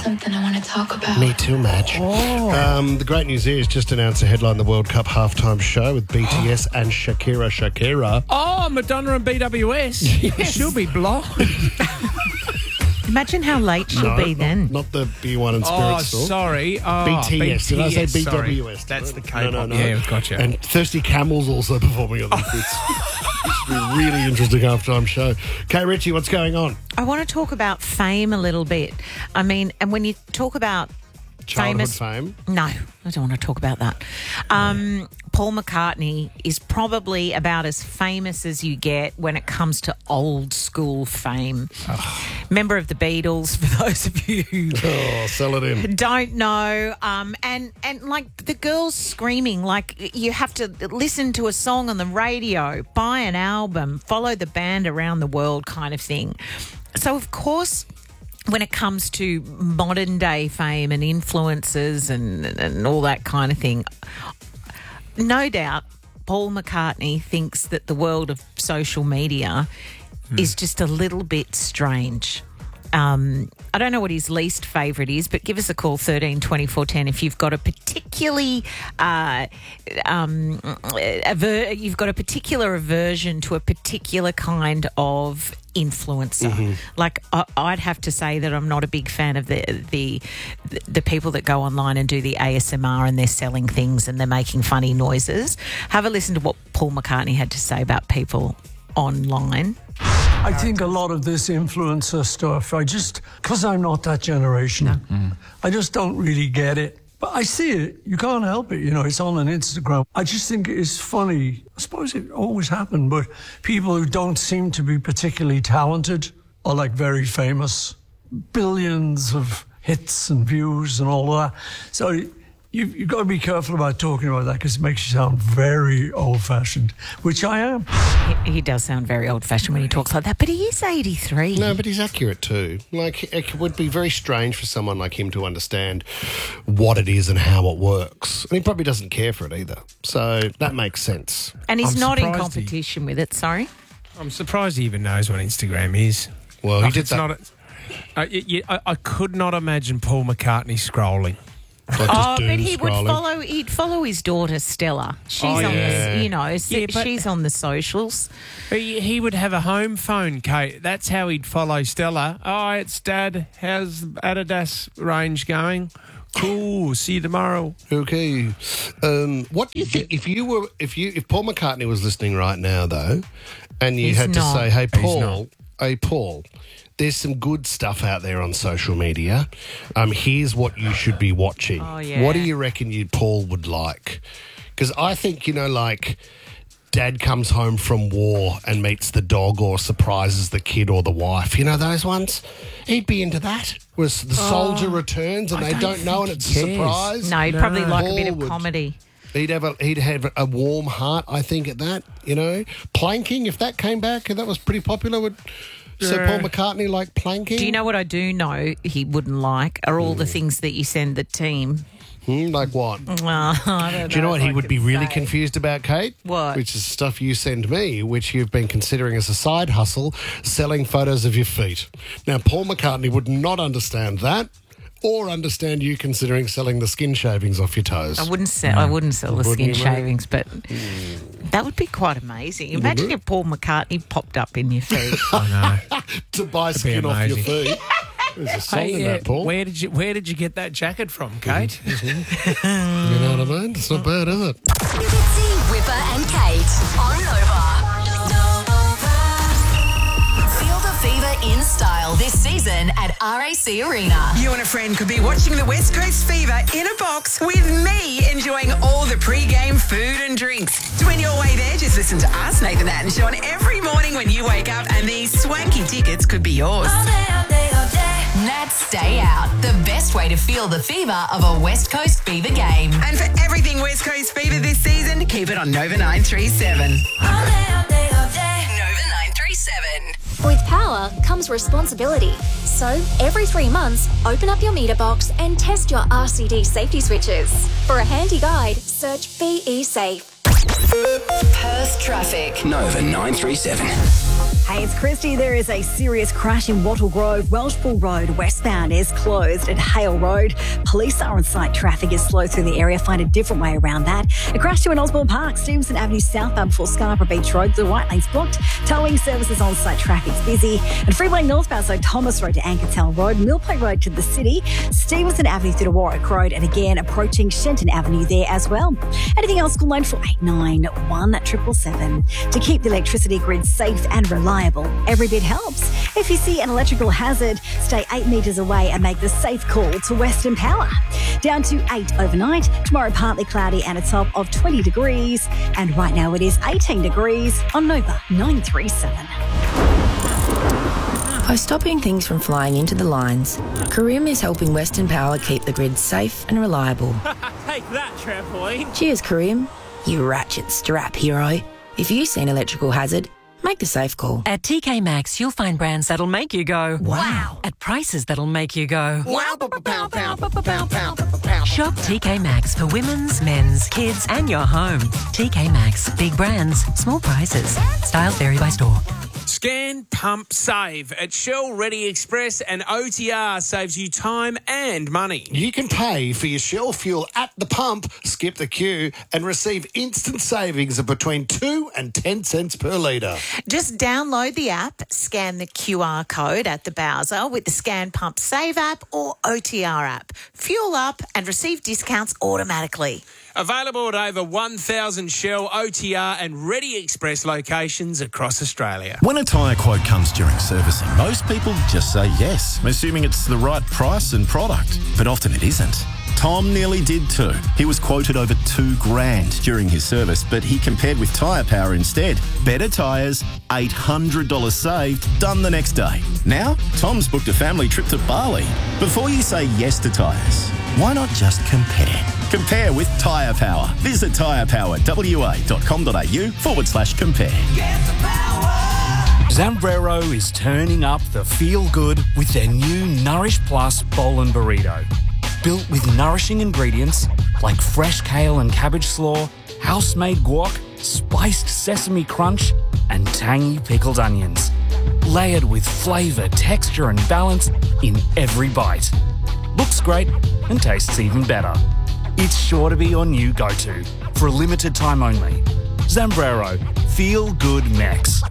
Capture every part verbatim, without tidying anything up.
something I want to talk about. Me too, Madge. Oh. Um, the great news is just announced to headline the World Cup halftime show with B T S and Shakira Shakira. Oh, Madonna and B W S. She'll be blind. Imagine how late she'll No, be then. Not, not the B one and Spirit Oh, store. sorry. Oh, B T S. Did I say B W S? Sorry. That's the No, K-pop. no, no. Yeah, gotcha. And Thirsty Camels also performing on the It's Should be a really interesting halftime show. Kate Ritchie, what's going on? I want to talk about fame a little bit. I mean, and when you talk about Childhood famous fame? No, I don't want to talk about that. Um, Paul McCartney is probably about as famous as you get when it comes to old school fame. Oh. Member of the Beatles, for those of you who oh, sell it in. don't know. Um, and, and like the girls screaming, like you have to listen to a song on the radio, buy an album, follow the band around the world kind of thing. So, of course, when it comes to modern day fame and influences and, and all that kind of thing, no doubt Paul McCartney thinks that the world of social media mm. is just a little bit strange. Um, I don't know what his least favourite is, but give us a call, thirteen twenty-four ten, if you've got a particularly uh, um, aver- you've got a particular aversion to a particular kind of influencer. Mm-hmm. Like I- I'd have to say that I'm not a big fan of the, the the people that go online and do the A S M R and they're selling things and they're making funny noises. Have a listen to what Paul McCartney had to say about people online. I think a lot of this influencer stuff, I just, because I'm not that generation, no. mm. I just don't really get it. But I see it. You can't help it. You know, it's on an Instagram. I just think it's funny. I suppose it always happened, but people who don't seem to be particularly talented are like very famous. Billions of hits and views and all of that. So You've, you've got to be careful about talking about that because it makes you sound very old-fashioned, which I am. He, he does sound very old-fashioned when he talks like that, but he is eighty-three. No, but he's accurate too. Like, it would be very strange for someone like him to understand what it is and how it works. And he probably doesn't care for it either. So that makes sense. And he's I'm not in surprised competition he, with it, sorry? I'm surprised he even knows what Instagram is. Well, like he did it's that. Not a, uh, y- y- I, I could not imagine Paul McCartney scrolling. Like oh, but he scrolling. would follow. He'd follow his daughter Stella. She's Oh, on yeah. the, you know, Yeah, but- she's on the socials. He, he would have a home phone, Kate. That's how he'd follow Stella. Oh, it's Dad. How's the Adidas range going? Cool. See you tomorrow. Okay. Um, what do you think if you were if you if Paul McCartney was listening right now though, and you He's had not. to say, "Hey, He's Paul, not. hey, Paul." There's some good stuff out there on social media. Um, here's what you should be watching. Oh, yeah. What do you reckon you Paul would like? Because I think, you know, like Dad comes home from war and meets the dog or surprises the kid or the wife. You know those ones? He'd be into that. Whereas the soldier returns and I they don't don't know and think it's he a cares. surprise. No, he'd probably like a Paul bit of would- comedy. He'd have a he'd have a warm heart, I think, at that. You know, planking. If that came back and that was pretty popular, would so Yeah. Paul McCartney like planking? Do you know what I do know he wouldn't like are all the things that you send the team. Hmm, like what? Well, I don't Do you know what if he I would can be really say. confused about, Kate? What? Which is stuff you send me, which you've been considering as a side hustle, selling photos of your feet. Now, Paul McCartney would not understand that, or understand you considering selling the skin shavings off your toes. I wouldn't sell. I wouldn't sell the Wouldn't skin you, mate? shavings, but that would be quite amazing. Imagine it? if Paul McCartney popped up in your feed. I know. to buy be skin off your amazing. feet. There's a song Hey, in uh, that, Paul. where did you Where did you get that jacket from, Kate? You know what I mean? It's not bad, is it? Fitzy, Whipper and Kate on Nova. Feel the fever in style this season at R A C Arena. You and a friend could be watching the West Coast Fever in a box with me enjoying all the pre-game food and drinks. To win your way there, just listen to us, Nathan Nat and Sean, every morning when you wake up, and these swanky tickets could be yours. Nats Stay Out, the best way to feel the fever of a West Coast Fever game. And for everything West Coast Fever this season, keep it on Nova nine three seven. Nova nine three seven. With power comes responsibility. So, every three months, open up your meter box and test your R C D safety switches. For a handy guide, search B E Safe. Perth traffic. Nova nine three seven. Hey, it's Christy. There is a serious crash in Wattle Grove. Welshpool Road westbound is closed at Hale Road. Police are on site. Traffic is slow through the area. Find a different way around that. A crash to an Osborne Park, Stevenson Avenue southbound before Scarborough Beach Road. The right lane's blocked. Towing services on site. Traffic's busy. And Freeway northbound, so Thomas Road to Ankertel Road, Millpoint Road to the city, Stevenson Avenue through to Warwick Road, and again approaching Shenton Avenue there as well. Anything else? Call nine four eight nine one triple seven to keep the electricity grid safe and reliable. Every bit helps. If you see an electrical hazard, stay eight metres away and make the safe call to Western Power. Down to eight overnight. Tomorrow partly cloudy and a top of twenty degrees. And right now it is eighteen degrees on Nova nine three seven. By stopping things from flying into the lines, Karim is helping Western Power keep the grid safe and reliable. Take that, trampoline. Cheers, Karim. You ratchet strap hero. If you see an electrical hazard, make the safe call. At T K Maxx, you'll find brands that'll make you go, wow. At prices that'll make you go, Wow, pow, pow, pow, pow, pow. Shop T K Maxx for women's, men's, kids, and your home. T K Maxx. Big brands, small prices. Styles vary by store. Scan, pump, save. At Shell Ready Express, and O T R saves you time and money. You can pay for your Shell fuel at the pump, skip the queue, and receive instant savings of between two and ten cents per litre. Just download the app, scan the Q R code at the browser with the Scan Pump Save app or O T R app. Fuel up and receive discounts automatically. Available at over one thousand Shell, O T R and Ready Express locations across Australia. When a tyre quote comes during servicing, most people just say yes, assuming it's the right price and product. But often it isn't. Tom nearly did too. He was quoted over two grand during his service, but he compared with Tyre Power instead. Better tyres, eight hundred dollars saved, done the next day. Now, Tom's booked a family trip to Bali. Before you say yes to tyres, why not just compare? Compare with Tyre Power. Visit tyrepowerwa.com.au forward slash compare. Zambrero is turning up the feel-good with their new Nourish Plus Bowl and Burrito. Built with nourishing ingredients like fresh kale and cabbage slaw, house-made guac, spiced sesame crunch, and tangy pickled onions. Layered with flavour, texture and balance in every bite. Looks great and tastes even better. It's sure to be your new go-to for a limited time only. Zambrero, feel good Mex.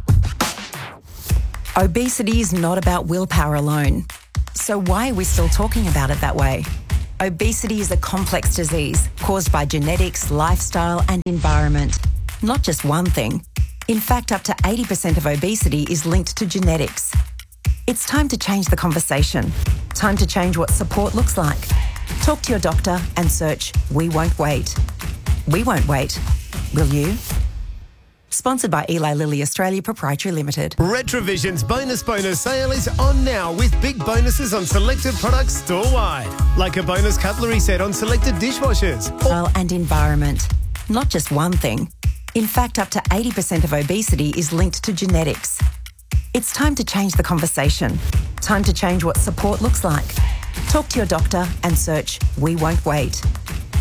Obesity is not about willpower alone. So why are we still talking about it that way? Obesity is a complex disease caused by genetics, lifestyle and environment. Not just one thing. In fact, up to eighty percent of obesity is linked to genetics. It's time to change the conversation. Time to change what support looks like. Talk to your doctor and search We Won't Wait. We won't wait. Will you? Sponsored by Eli Lilly Australia Proprietary Limited. Retrovision's Bonus Bonus sale is on now with big bonuses on selected products store-wide. Like a bonus cutlery set on selected dishwashers. Or- and environment. Not just one thing. In fact, up to eighty percent of obesity is linked to genetics. It's time to change the conversation. Time to change what support looks like. Talk to your doctor and search We Won't Wait.